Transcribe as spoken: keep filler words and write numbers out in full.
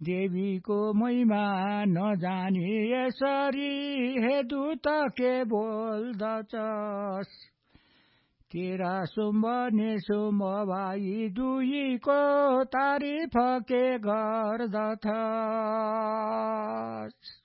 देवीको महिमा नजानी यसरी हे दूत के बोल्दछस् तेरा सुम्ब निसुम्ब भाइ दुईको तारिफ के गर्दछस्।